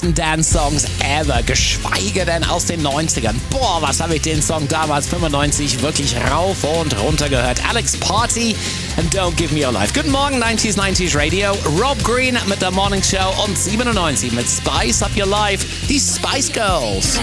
Dance-Songs ever, geschweige denn aus den 90ern. Boah, was habe ich den Song damals 95 wirklich rauf und runter gehört. Alex Party and Don't Give Me Your Life. Guten Morgen, 90s Radio. Rob Green mit der Morning Show und 97 mit Spice Up Your Life, die Spice Girls.